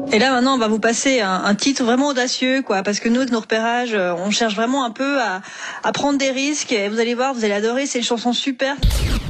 Et là maintenant on va vous passer un titre vraiment audacieux quoi, parce que nous avec nos repérages on cherche vraiment un peu à prendre des risques et vous allez voir, vous allez adorer, c'est une chanson super.